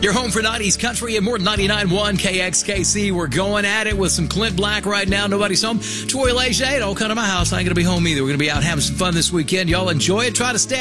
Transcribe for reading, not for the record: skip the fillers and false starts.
Your home for 90s country and more than 99.1 KXKC. We're going at it with some Clint Black right now. Nobody's home. Troy Leger, don't come to my house. I ain't going to be home either. We're going to be out having some fun this weekend. Y'all enjoy it. Try to stay